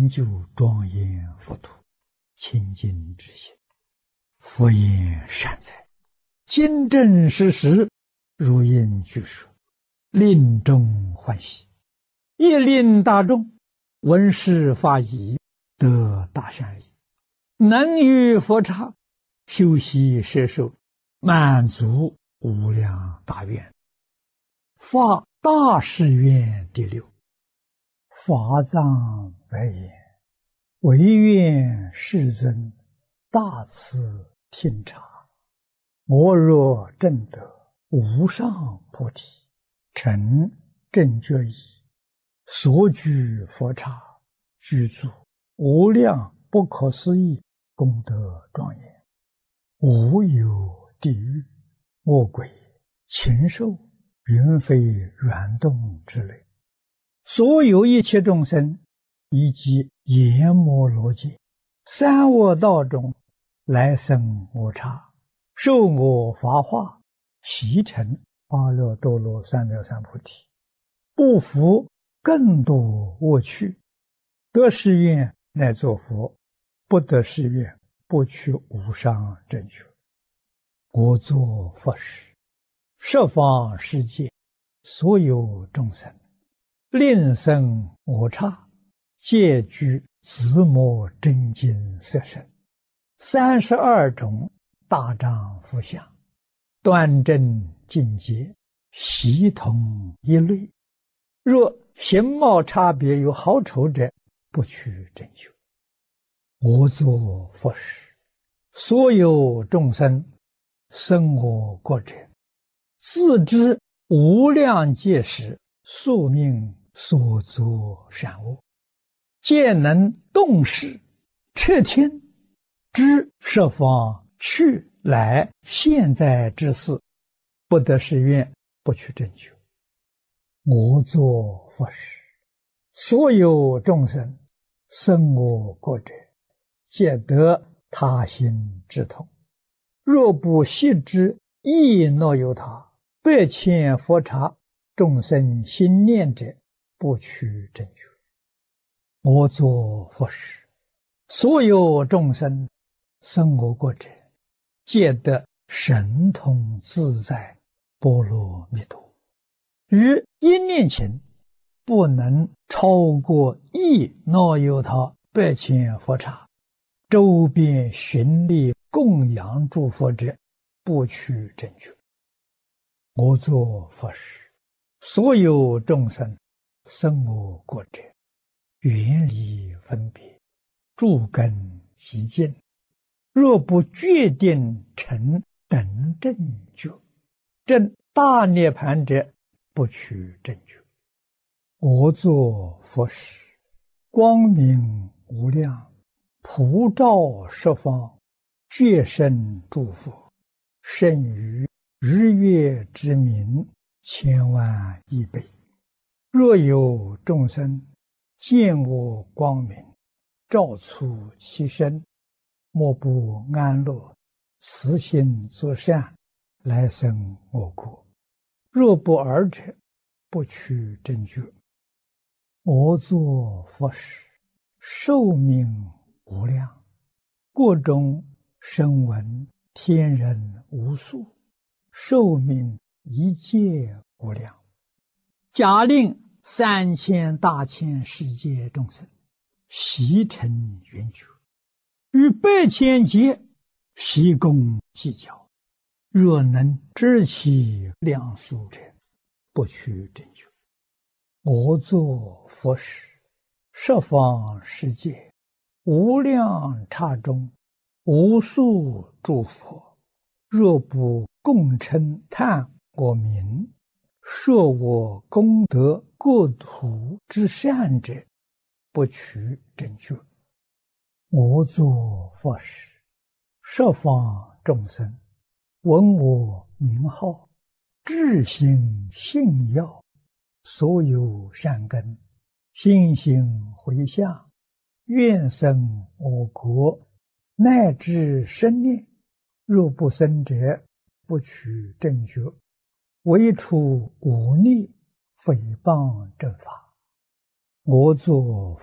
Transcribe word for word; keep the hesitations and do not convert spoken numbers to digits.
就庄严佛土，清净之心，佛言善哉，今正实实，如应具说，令众欢喜，亦令大众闻是法已，得大善利，能于佛刹修习摄受，满足无量大愿。发大誓愿第六。法藏白言：唯愿世尊大慈听察，我若证得无上菩提，成正觉已，所居佛刹，具足无量不可思议功德庄严，无有地狱、恶鬼、禽兽、云飞软动之类，所有一切众生，以及阎摩罗界、三恶道中来生我刹，受我法化，习成阿耨多罗三藐三菩提，不服更多恶趣，得誓愿乃作佛，不得誓愿不取无上正觉。我作佛时，十方世界所有众生，令生我刹，皆具自摩真经色身，三十二种大丈夫相，端正净洁，悉同一类。若形貌差别有好丑者，不取正觉。我作佛时，所有众生生我国者，自知无量劫时宿命所作善恶，皆能动识彻听，知十方去来现在之事，不得誓愿不取正觉。我作佛时，所有众生生我国者，皆得他心之痛，若不悉知亦若有他，百千佛刹众生心念者，不取正觉。我作佛时，所有众生生我国者，皆得神通自在波罗蜜多，于一念前不能超过亦若有他百千佛刹，周边寻力供养诸佛者，不取正觉。我作佛时，所有众生生我国者，远离分别，诸根极净，若不决定成等正觉，证大涅盘者，不取正觉。我作佛时，光明无量，普照十方，觉生诸佛，胜于日月之明千万亿倍。若有众生见我光明，照出其身，莫不安乐，慈心作善，来生我国。若不尔者，不取正觉。我作佛时，寿命无量，国中声闻天人无数，寿命一界无量。假令三千大千世界众生悉成圆觉，与百千劫悉共计较，若能知其量数者，不取正觉。我作佛时，十方世界无量刹中，无数诸佛，若不共称叹我名，说我功德国土之善者，不取正觉。我作佛时，十方众生闻我名号，至心信要，所有善根心行回向，愿生我国，乃至生念，若不生者，不取正觉。唯除忤逆诽谤正法。我作